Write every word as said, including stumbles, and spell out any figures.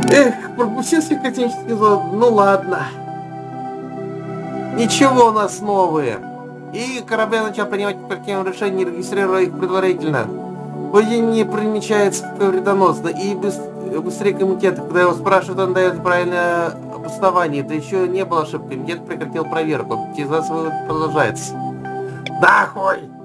Эх, пропустил космический зон. Ну ладно. Ничего, у нас новые. И корабль начал принимать какие решения, регистрируя их предварительно. Поведение не примечается как вредоносно. И быс- быстрее комитет, когда его спрашивают, он дает правильное обоснование. Это еще не было ошибкой. Комитет прекратил проверку. Оптимизация продолжается. Да, хуй!